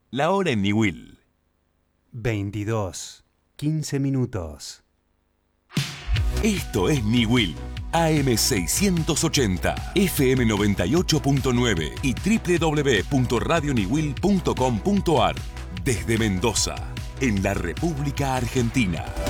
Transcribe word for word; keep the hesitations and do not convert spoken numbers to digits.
La hora en Niwil. veintidós, quince minutos. Esto es Niwil. A M seiscientos ochenta, F M noventa y ocho punto nueve y doble u doble u doble u punto radio niwil punto com punto a r. Desde Mendoza, en la República Argentina.